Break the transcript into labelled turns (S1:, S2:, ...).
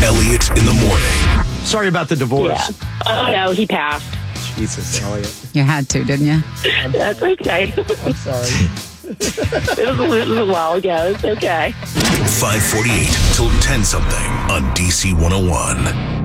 S1: Elliot in the morning.
S2: Sorry about the divorce.
S3: Yeah. Oh, no, he passed.
S2: Jesus, Elliot.
S4: You had to, didn't you?
S3: That's okay.
S2: I'm sorry.
S3: It was a while ago. It's okay.
S1: 548 till 10 something on DC 101.